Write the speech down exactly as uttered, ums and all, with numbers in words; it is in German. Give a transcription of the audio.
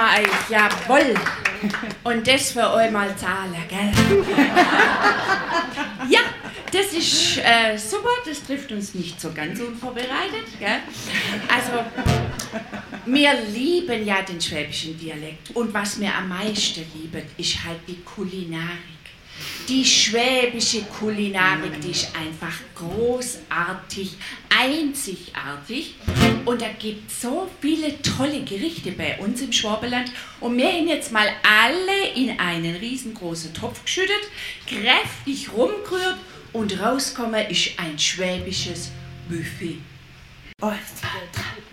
wir euch, jawohl. Und das für euch mal zahlen, gell? Ja, das ist äh, super, das trifft uns nicht so ganz unvorbereitet, gell? Also, wir lieben ja den schwäbischen Dialekt. Und was wir am meisten lieben, ist halt die Kulinarik. Die schwäbische Kulinarik, die ist einfach großartig, einzigartig. Und da gibt es so viele tolle Gerichte bei uns im Schwabenland. Und wir haben jetzt mal alle in einen riesengroßen Topf geschüttet, kräftig rumgerührt und rausgekommen ist ein schwäbisches Buffet. Oh.